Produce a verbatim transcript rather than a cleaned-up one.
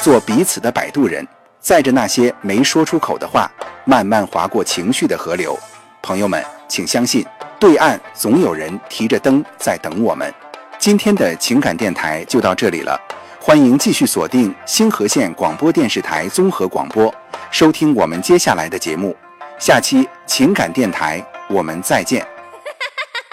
做彼此的摆渡人，载着那些没说出口的话，慢慢划过情绪的河流。朋友们，请相信，对岸总有人提着灯在等我们。今天的情感电台就到这里了，欢迎继续锁定星河县广播电视台综合广播，收听我们接下来的节目。下期情感电台我们再见。